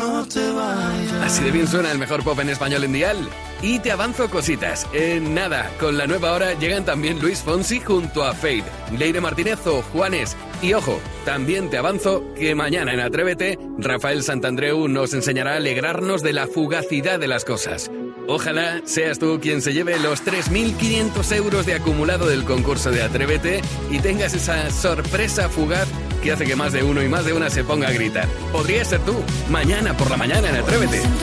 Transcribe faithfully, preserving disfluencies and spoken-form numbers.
no te vayas. Así de bien suena el mejor pop en español en Dial. Y te avanzo cositas. En nada, con la nueva hora llegan también Luis Fonsi junto a Fade, Leire Martínez o Juanes. Y ojo, también te avanzo que mañana en Atrévete, Rafael Santandreu nos enseñará a alegrarnos de la fugacidad de las cosas. Ojalá seas tú quien se lleve los tres mil quinientos euros de acumulado del concurso de Atrévete y tengas esa sorpresa fugaz que hace que más de uno y más de una se ponga a gritar. Podría ser tú, mañana por la mañana en Atrévete.